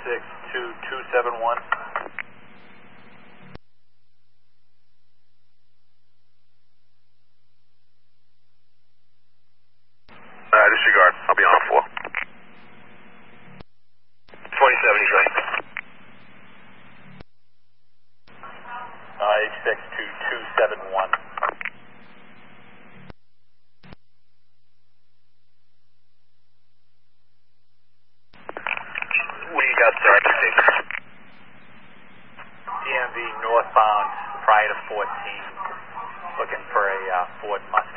IH-62271. Disregard. I'll be on 4. 2073. IH-62271. What do you got, sir? DMV northbound, prior to 14, looking for a Ford Mustang.